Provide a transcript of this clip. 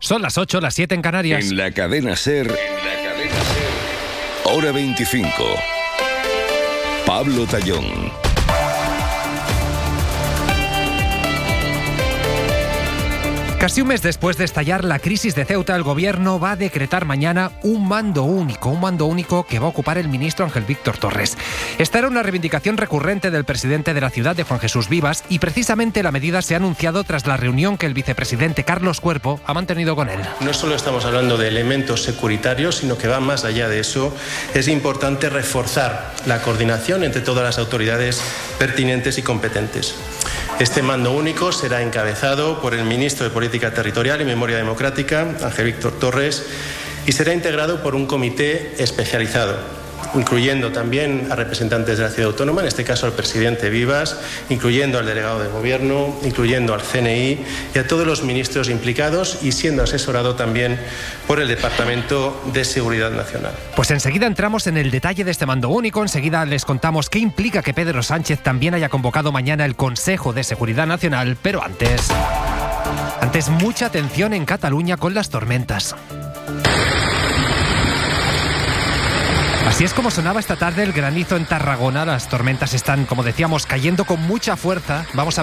Son las 8, las 7 en Canarias. En la cadena SER, Hora 25. Pablo Tallón. Casi un mes después de estallar la crisis de Ceuta, el Gobierno va a decretar mañana un mando único que va a ocupar el ministro Ángel Víctor Torres. Esta era una reivindicación recurrente del presidente de la ciudad, de Juan Jesús Vivas, y precisamente la medida se ha anunciado tras la reunión que el vicepresidente Carlos Cuerpo ha mantenido con él. No solo estamos hablando de elementos securitarios, sino que va más allá de eso. Es importante reforzar la coordinación entre todas las autoridades pertinentes y competentes. Este mando único será encabezado por el ministro de Política Territorial y Memoria Democrática, Ángel Víctor Torres, y será integrado por un comité especializado, incluyendo también a representantes de la ciudad autónoma, en este caso al presidente Vivas, incluyendo al delegado de gobierno, incluyendo al CNI y a todos los ministros implicados, y siendo asesorado también por el Departamento de Seguridad Nacional. Pues enseguida entramos en el detalle de este mando único, enseguida les contamos qué implica que Pedro Sánchez también haya convocado mañana el Consejo de Seguridad Nacional, pero antes mucha atención en Cataluña con las tormentas. Así es como sonaba esta tarde el granizo en Tarragona. Las tormentas están, como decíamos, cayendo con mucha fuerza. Vamos a ver